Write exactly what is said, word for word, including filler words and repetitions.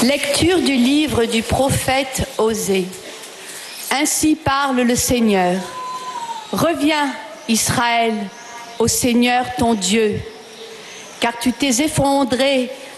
Lecture du livre du prophète Osée. Ainsi parle le Seigneur. Reviens, Israël, au Seigneur ton Dieu, car tu t'es effondré